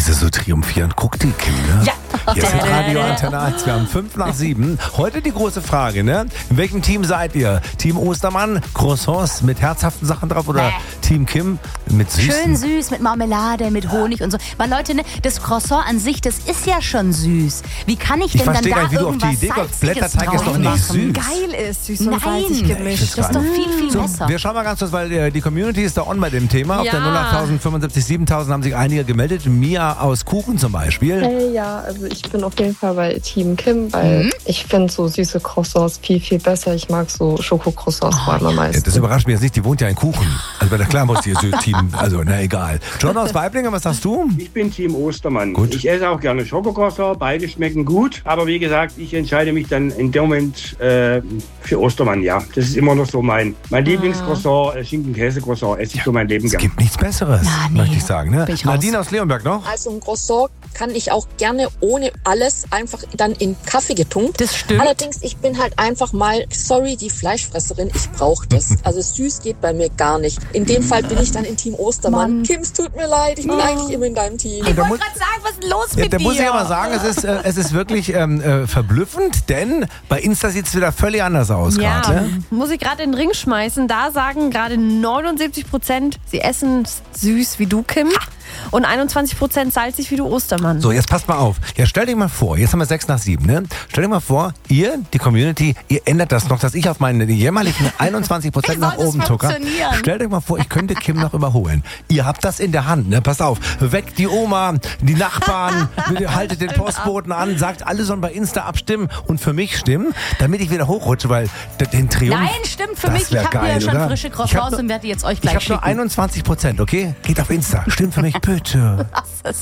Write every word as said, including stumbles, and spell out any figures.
sie so triumphierend guckt, die Kim, ne? Ja. Hier ist Radio Antenne eins. Wir haben fünf nach sieben. Heute die große Frage, ne? In welchem Team seid ihr? Team Ostermann, Croissants mit herzhaften Sachen drauf oder Bäh. Team Kim mit süßen? Schön süß, mit Marmelade, mit Honig und so. Weil Leute, ne, das Croissant an sich, das ist ja schon süß. Wie kann ich denn Ich dann verstehe da gar nicht, wie du auf die irgendwas Idee kommst. Salziges Blätterteig ist doch nicht drauf süß. machen? Geil ist, süß und Nein, salzig gemischt. das ist doch viel, viel So, besser. wir schauen mal ganz kurz, weil äh, die Community ist da on bei dem Thema. Auf Ja. der null acht fünfundsiebzig siebentausend haben sich einige gemeldet. Mia aus Kuchen zum Beispiel. Hey, ja, also ich bin auf jeden Fall bei Team Kim, weil mhm. ich finde so süße Croissants viel, viel besser. Ich mag so Schokocroissants vor allem am Ja, meisten. das überrascht mich jetzt nicht, die wohnt ja in Kuchen. Also bei der klar muss die Team, also na egal. John aus Weiblingen, was sagst du? Ich bin Team Ostermann. Gut. Ich esse auch gerne Schokocroissant, beide schmecken gut. Aber wie gesagt, ich entscheide mich dann in dem Moment äh, für Ostermann, ja. Das ist immer noch so mein, mein Lieblingscroissant, äh, Schinken-Käse-Croissant, esse ich so mein Leben Es gern. gibt nichts Besseres, Na, nee. möchte ich sagen. Ne? Bin ich Nadine raus. aus Leonberg noch? Also ein Croissant kann ich auch gerne ohne alles einfach dann in Kaffee getunkt. Das stimmt. Allerdings, ich bin halt einfach mal, sorry, die Fleischfresserin, ich brauche das. Also süß geht bei mir gar nicht. In dem Fall bin ich dann in Team Ostermann. Mann. Kim, es tut mir leid, ich bin eigentlich immer in deinem Team. Ich da wollte muss- gerade sagen, was ist los Ja, mit da dir? muss ich aber sagen, es ist, äh, es ist wirklich ähm, äh, verblüffend, denn bei Insta sieht es wieder völlig anders aus Ja, gerade. Ne? muss ich gerade in den Ring schmeißen. Da sagen gerade neunundsiebzig Prozent, sie essen süß wie du, Kim. Und einundzwanzig Prozent salzig wie du, Ostermann. So, jetzt passt mal auf. Ja, stell dir mal vor, jetzt haben wir sechs nach sieben, ne? Stell dir mal vor, ihr, die Community, ihr ändert das noch, dass ich auf meine jämmerlichen einundzwanzig Prozent Wie nach soll das oben tucker. funktionieren? Stellt euch mal vor, ich könnte Kim noch überholen. Ihr habt das in der Hand, ne? Passt auf. Weckt die Oma, die Nachbarn, haltet den Postboten an, sagt, alle sollen bei Insta abstimmen und für mich stimmen, damit ich wieder hochrutsche, weil d- den Triumph. Nein, stimmt für das mich. Ich wär habe mir ja geil, schon oder? frische Ich hab Croissants nur- und werde die jetzt euch Ich gleich habe nur schicken. einundzwanzig Prozent, okay? Geht auf Insta. Stimmt für mich, bitte. Das ist